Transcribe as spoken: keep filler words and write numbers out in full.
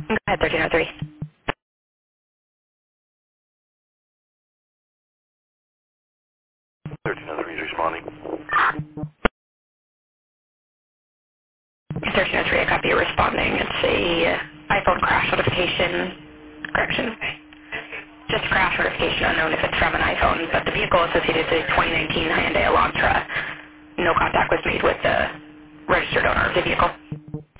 Go ahead, thirteen oh three. thirteen oh three is responding. thirteen oh three, I copy you responding. It's a uh, iPhone crash notification. Correction. Just a crash notification, unknown if it's from an iPhone, but the vehicle associated to twenty nineteen Hyundai Elantra. No contact was made with the registered owner of the vehicle.